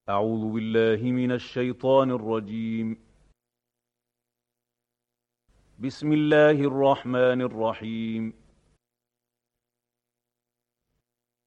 أعوذ بالله من الشيطان الرجيم. بسم الله الرحمن الرحيم.